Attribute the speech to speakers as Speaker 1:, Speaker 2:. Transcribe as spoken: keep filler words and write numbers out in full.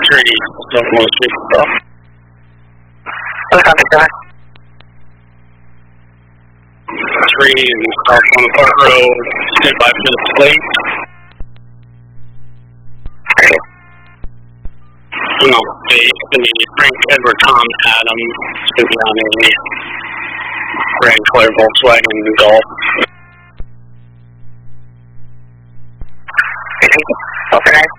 Speaker 1: three, southwest street stop.
Speaker 2: Okay, guys.
Speaker 1: Three and South one Park Road, stand by for the plate. No, the, the Frank Edward Tom Adam, sitting on a Grand Claire Volkswagen Golf.
Speaker 2: Okay.